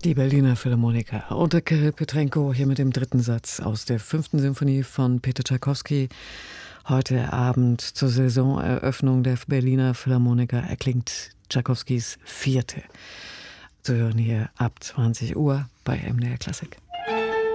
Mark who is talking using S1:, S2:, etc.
S1: Die Berliner Philharmoniker unter Kirill Petrenko hier mit dem dritten Satz aus der 5. Symphonie von Peter Tschaikowski. Heute Abend zur Saisoneröffnung der Berliner Philharmoniker erklingt Tschaikowskis 4. Zu hören hier ab 20 Uhr bei MDR Klassik.